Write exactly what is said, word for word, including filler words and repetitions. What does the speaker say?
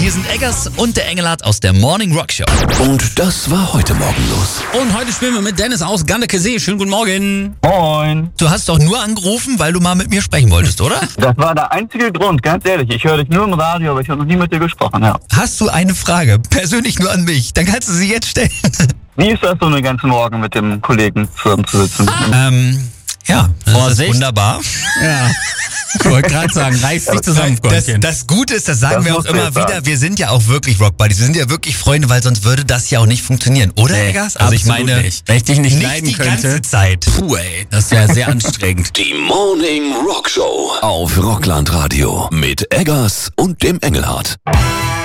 Hier sind Eggers und der Engelhardt aus der Morning Rock Show. Und das war heute Morgen los. Und heute spielen wir mit Dennis aus Ganneke-See. Schönen guten Morgen. Moin. Du hast doch nur angerufen, weil du mal mit mir sprechen wolltest, oder? Das war der einzige Grund, ganz ehrlich. Ich höre dich nur im Radio, aber ich habe noch nie mit dir gesprochen, ja. Hast du eine Frage, persönlich nur an mich, dann kannst du sie jetzt stellen. Wie ist das so einen ganzen Morgen mit dem Kollegen zusammenzusitzen? ähm, ja, das Vorsicht. ist wunderbar. Ja. Ich wollte gerade sagen, reiß dich zusammen, Das, Freundchen. das Gute ist, das sagen Das wir auch musst du immer jetzt wieder, sagen. wir sind ja auch wirklich Rock Buddies, wir sind ja wirklich Freunde, weil sonst würde das ja auch nicht funktionieren, oder Nee, Eggers? Also ich absolut meine, nicht. Wenn ich dich nicht, nicht leiden die könnte. ganze Zeit. Puh, ey, das wäre sehr anstrengend. Die Morning Rock Show auf Rockland Radio mit Eggers und dem Engelhardt.